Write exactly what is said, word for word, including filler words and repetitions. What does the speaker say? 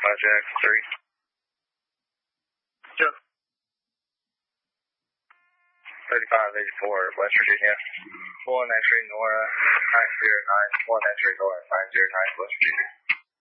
Jack three. Sure. thirty-five eighty-four, West Virginia. one entry Nora, nine zero nine, one entry Nora, nine zero nine, West Virginia.